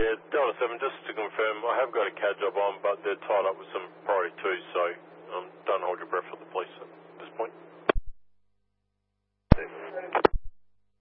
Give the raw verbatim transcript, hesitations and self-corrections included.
Yeah, Delta seven, just to confirm, I have got a C A D job on, but they're tied up with some priority two, so um, don't hold your breath for the police at this point.